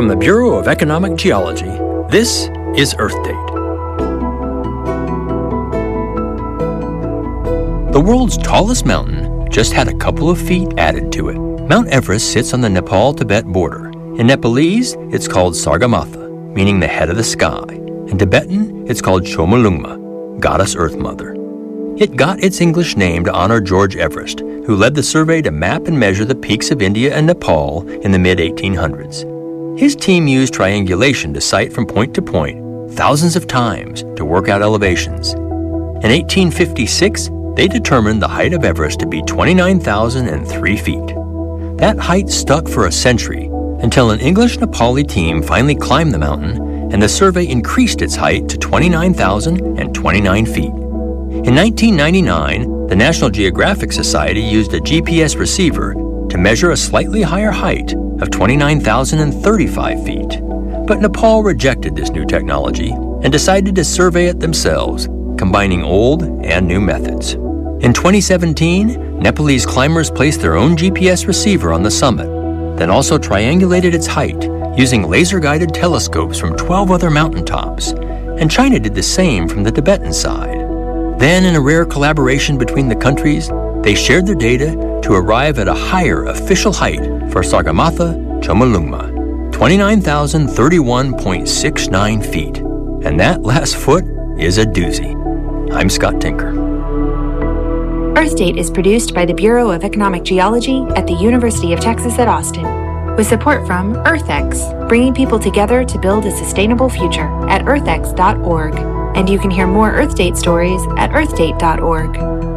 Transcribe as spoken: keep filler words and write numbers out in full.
From the Bureau of Economic Geology, this is Earth Date. The world's tallest mountain just had a couple of feet added to it. Mount Everest sits on the Nepal-Tibet border. In Nepalese, it's called Sargamatha, meaning the head of the sky. In Tibetan, it's called Chomolungma, Goddess Earth Mother. It got its English name to honor George Everest, who led the survey to map and measure the peaks of India and Nepal in the mid eighteen hundreds. His team used triangulation to sight from point to point thousands of times to work out elevations. In eighteen fifty-six, they determined the height of Everest to be twenty-nine thousand three feet. That height stuck for a century until an English-Nepali team finally climbed the mountain and the survey increased its height to twenty-nine thousand twenty-nine feet. In nineteen ninety-nine, the National Geographic Society used a G P S receiver to measure a slightly higher height of twenty-nine thousand thirty-five feet. But Nepal rejected this new technology and decided to survey it themselves, combining old and new methods. In twenty seventeen, Nepalese climbers placed their own G P S receiver on the summit, then also triangulated its height using laser-guided telescopes from twelve other mountaintops, and China did the same from the Tibetan side. Then, in a rare collaboration between the countries, they shared their data to arrive at a higher official height for Sargamatha Chomolungma, twenty-nine thousand thirty-one point six nine feet. And that last foot is a doozy. I'm Scott Tinker. Earth Date is produced by the Bureau of Economic Geology at the University of Texas at Austin, with support from EarthX, bringing people together to build a sustainable future at earth x dot org. And you can hear more Earth Date stories at earth date dot org.